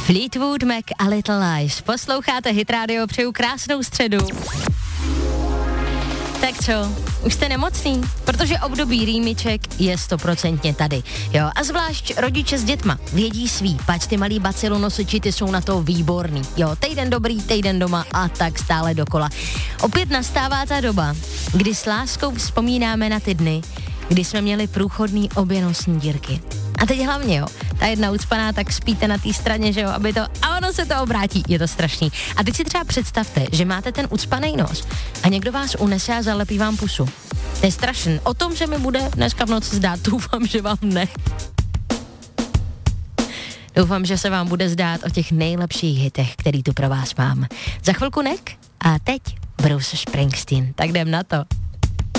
Fleetwood Mac a Little Lies. Posloucháte Hit Radio, přeju krásnou středu. Tak co, už jste nemocný? Protože období rýmiček je 100% tady. Jo, a zvlášť rodiče s dětma vědí svý, pač ty malý bacilonosiči, ty jsou na to výborný. Jo, týden dobrý, týden doma a tak stále dokola. Opět nastává ta doba, kdy s láskou vzpomínáme na ty dny, kdy jsme měli průchodný obě nosní dírky. A teď hlavně, jo, ta jedna ucpaná, tak spíte na té straně, že jo, aby to, a ono se to obrátí, je to strašný. A teď si třeba představte, že máte ten ucpaný nos a někdo vás unese a zalepí vám pusu. To je strašný. O tom, že mi bude dneska v noci zdát, doufám, že vám ne. Doufám, že se vám bude zdát o těch nejlepších hitech, který tu pro vás mám. Za chvilku Nek a teď Bruce Springsteen. Tak jdem na to.